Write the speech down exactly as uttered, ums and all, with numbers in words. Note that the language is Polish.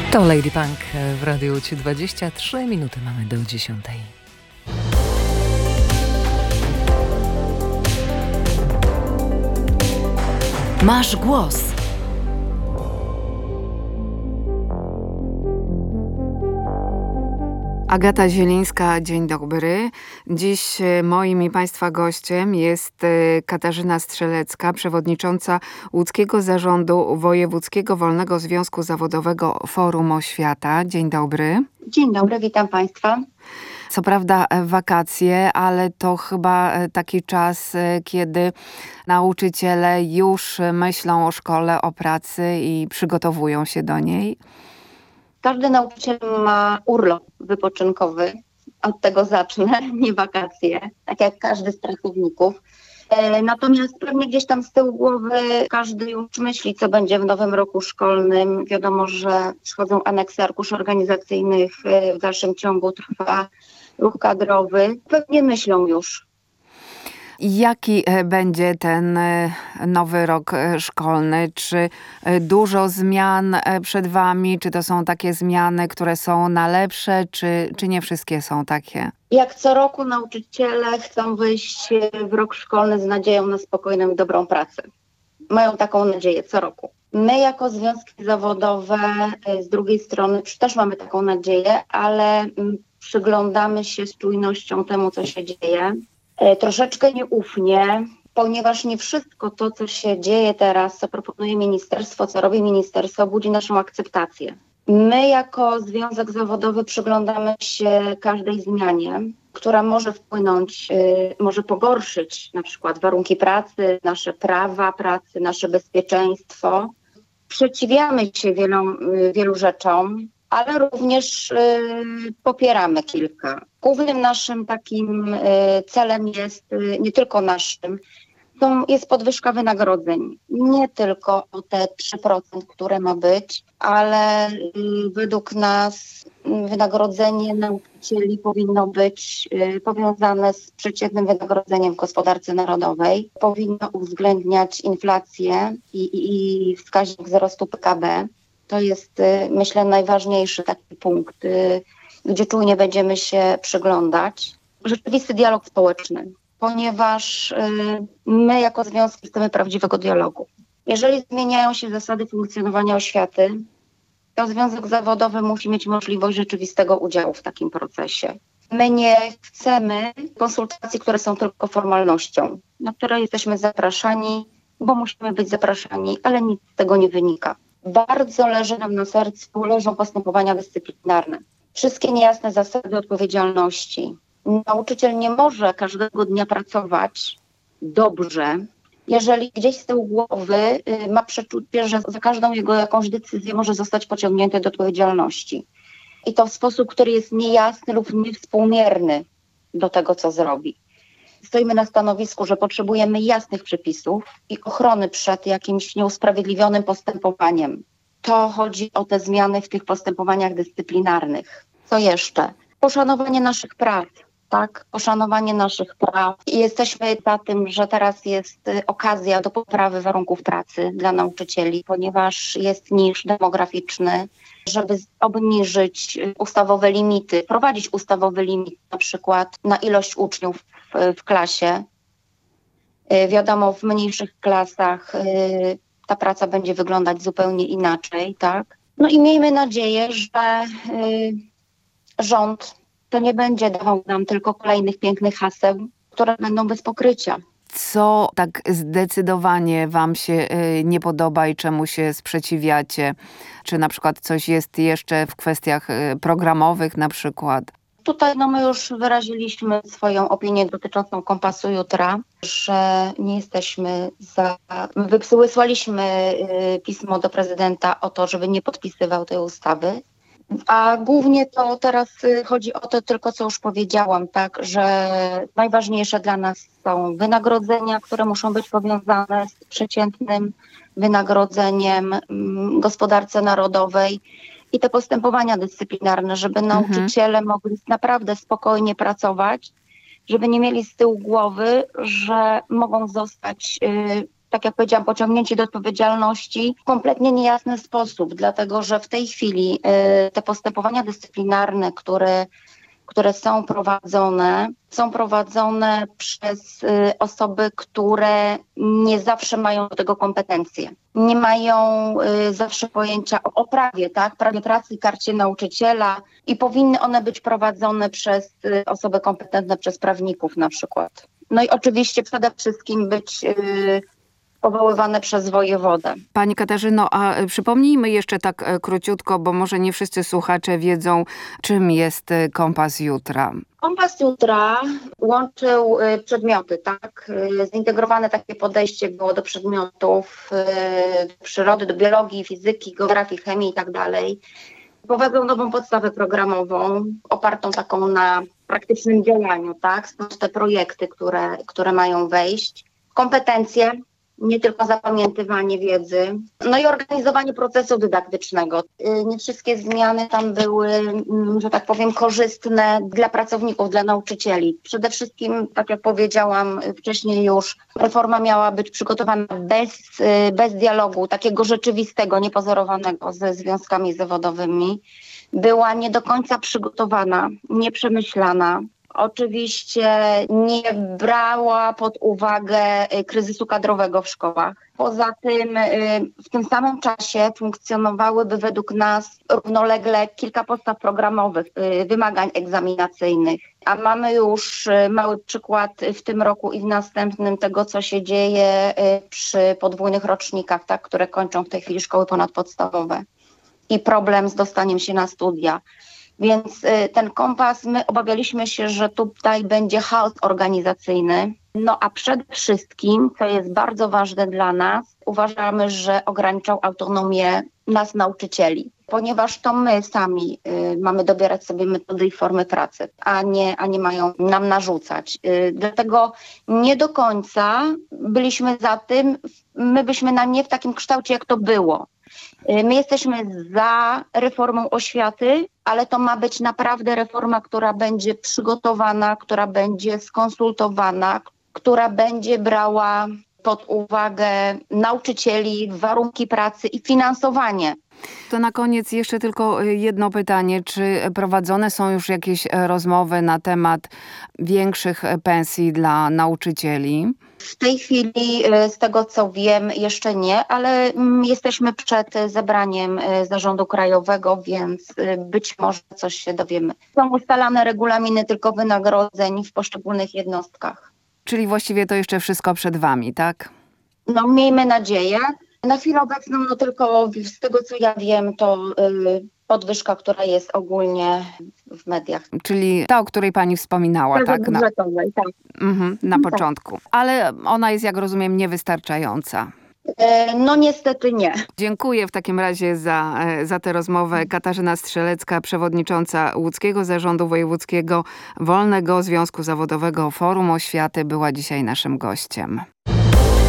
To Lady Punk w Radiu U dwadzieścia trzy minuty mamy do dziesiątej. Masz głos. Agata Zielińska, dzień dobry. Dziś moim i Państwa gościem jest Katarzyna Strzelecka, przewodnicząca Łódzkiego Zarządu Wojewódzkiego Wolnego Związku Zawodowego Forum Oświata. Dzień dobry. Dzień dobry, witam Państwa. Co prawda wakacje, ale to chyba taki czas, kiedy nauczyciele już myślą o szkole, o pracy i przygotowują się do niej. Każdy nauczyciel ma urlop wypoczynkowy. Od tego zacznę, nie wakacje, tak jak każdy z pracowników. Natomiast pewnie gdzieś tam z tyłu głowy każdy już myśli, co będzie w nowym roku szkolnym. Wiadomo, że przychodzą aneksy arkuszy organizacyjnych, w dalszym ciągu trwa ruch kadrowy. Pewnie myślą już. Jaki będzie ten nowy rok szkolny? Czy dużo zmian przed Wami? Czy to są takie zmiany, które są na lepsze, czy, czy nie wszystkie są takie? Jak co roku nauczyciele chcą wyjść w rok szkolny z nadzieją na spokojną i dobrą pracę. Mają taką nadzieję co roku. My jako związki zawodowe z drugiej strony też mamy taką nadzieję, ale przyglądamy się z czujnością temu, co się dzieje. Troszeczkę nieufnie, ponieważ nie wszystko to, co się dzieje teraz, co proponuje ministerstwo, co robi ministerstwo, budzi naszą akceptację. My jako związek zawodowy przyglądamy się każdej zmianie, która może wpłynąć, może pogorszyć na przykład warunki pracy, nasze prawa pracy, nasze bezpieczeństwo. Sprzeciwiamy się wielu, wielu rzeczom, ale również y, popieramy kilka. Głównym naszym takim y, celem jest, y, nie tylko naszym, to jest podwyżka wynagrodzeń. Nie tylko o te trzy procent, które ma być, ale y, według nas wynagrodzenie nauczycieli powinno być y, powiązane z przeciętnym wynagrodzeniem w gospodarce narodowej. Powinno uwzględniać inflację i, i, i wskaźnik wzrostu P K B. To jest, myślę, najważniejszy taki punkt, gdzie czujnie będziemy się przyglądać. Rzeczywisty dialog społeczny, ponieważ my jako związki chcemy prawdziwego dialogu. Jeżeli zmieniają się zasady funkcjonowania oświaty, to związek zawodowy musi mieć możliwość rzeczywistego udziału w takim procesie. My nie chcemy konsultacji, które są tylko formalnością, na które jesteśmy zapraszani, bo musimy być zapraszani, ale nic z tego nie wynika. Bardzo leży nam na sercu, leżą postępowania dyscyplinarne. Wszystkie niejasne zasady odpowiedzialności. Nauczyciel nie może każdego dnia pracować dobrze, jeżeli gdzieś z tyłu głowy y, ma przeczucie, że za każdą jego jakąś decyzję może zostać pociągnięty do odpowiedzialności. I to w sposób, który jest niejasny lub niewspółmierny do tego, co zrobi. Stoimy na stanowisku, że potrzebujemy jasnych przepisów i ochrony przed jakimś nieusprawiedliwionym postępowaniem. To chodzi o te zmiany w tych postępowaniach dyscyplinarnych. Co jeszcze? Poszanowanie naszych praw, tak? Poszanowanie naszych praw. I jesteśmy za tym, że teraz jest okazja do poprawy warunków pracy dla nauczycieli, ponieważ jest niż demograficzny, żeby obniżyć ustawowe limity, wprowadzić ustawowy limit na przykład na ilość uczniów w, w klasie. Wiadomo, w mniejszych klasach ta praca będzie wyglądać zupełnie inaczej, tak? No i miejmy nadzieję, że rząd to nie będzie dawał nam tylko kolejnych pięknych haseł, które będą bez pokrycia. Co tak zdecydowanie Wam się nie podoba i czemu się sprzeciwiacie? Czy na przykład coś jest jeszcze w kwestiach programowych na przykład? Tutaj no my już wyraziliśmy swoją opinię dotyczącą Kompasu Jutra, że nie jesteśmy za... Wysłaliśmy pismo do prezydenta o to, żeby nie podpisywał tej ustawy. A głównie to teraz chodzi o to tylko, co już powiedziałam, tak, że najważniejsze dla nas są wynagrodzenia, które muszą być powiązane z przeciętnym wynagrodzeniem w gospodarce narodowej i te postępowania dyscyplinarne, żeby mhm. nauczyciele mogli naprawdę spokojnie pracować, żeby nie mieli z tyłu głowy, że mogą zostać y, tak jak powiedziałam, pociągnięci do odpowiedzialności w kompletnie niejasny sposób, dlatego że w tej chwili y, te postępowania dyscyplinarne, które, które są prowadzone, są prowadzone przez y, osoby, które nie zawsze mają do tego kompetencje. Nie mają y, zawsze pojęcia o, o prawie, tak? Prawie pracy, karcie nauczyciela i powinny one być prowadzone przez y, osoby kompetentne, przez prawników na przykład. No i oczywiście przede wszystkim być y, powoływane przez wojewodę. Pani Katarzyno, a przypomnijmy jeszcze tak e, króciutko, bo może nie wszyscy słuchacze wiedzą, czym jest e, Kompas Jutra. Kompas Jutra łączył y, przedmioty, tak? Y, zintegrowane takie podejście było do przedmiotów y, przyrody, do biologii, fizyki, geografii, chemii i tak dalej. Wprowadzał nową podstawę programową, opartą taką na praktycznym działaniu, tak? Stąd te projekty, które, które mają wejść. Kompetencje, nie tylko zapamiętywanie wiedzy, no i organizowanie procesu dydaktycznego. Nie wszystkie zmiany tam były, że tak powiem, korzystne dla pracowników, dla nauczycieli. Przede wszystkim, tak jak powiedziałam wcześniej już, reforma miała być przygotowana bez, bez dialogu, takiego rzeczywistego, niepozorowanego ze związkami zawodowymi. Była nie do końca przygotowana, nieprzemyślana. Oczywiście nie brała pod uwagę kryzysu kadrowego w szkołach. Poza tym w tym samym czasie funkcjonowałyby według nas równolegle kilka podstaw programowych, wymagań egzaminacyjnych. A mamy już mały przykład w tym roku i w następnym tego, co się dzieje przy podwójnych rocznikach, tak, które kończą w tej chwili szkoły ponadpodstawowe. I problem z dostaniem się na studia. Więc ten kompas, my obawialiśmy się, że tutaj będzie chaos organizacyjny. No a przede wszystkim, co jest bardzo ważne dla nas, uważamy, że ograniczał autonomię nas, nauczycieli. Ponieważ to my sami y, mamy dobierać sobie metody i formy pracy, a nie, a nie mają nam narzucać. Y, dlatego nie do końca byliśmy za tym, my byśmy na nie w takim kształcie, jak to było. My jesteśmy za reformą oświaty, ale to ma być naprawdę reforma, która będzie przygotowana, która będzie skonsultowana, która będzie brała pod uwagę nauczycieli, warunki pracy i finansowanie. To na koniec jeszcze tylko jedno pytanie. Czy prowadzone są już jakieś rozmowy na temat większych pensji dla nauczycieli? W tej chwili, z tego co wiem, jeszcze nie, ale jesteśmy przed zebraniem Zarządu Krajowego, więc być może coś się dowiemy. Są ustalane regulaminy tylko wynagrodzeń w poszczególnych jednostkach. Czyli właściwie to jeszcze wszystko przed wami, tak? No miejmy nadzieję. Na chwilę obecną, no tylko z tego co ja wiem, to y, podwyżka, która jest ogólnie w mediach. Czyli ta, o której pani wspominała, tak? tak? Budżetowej, tak. Mhm, na tak. początku. Ale ona jest, jak rozumiem, niewystarczająca. E, no niestety nie. Dziękuję w takim razie za, za tę rozmowę. Katarzyna Strzelecka, przewodnicząca Łódzkiego Zarządu Wojewódzkiego Wolnego Związku Zawodowego Forum Oświaty, była dzisiaj naszym gościem.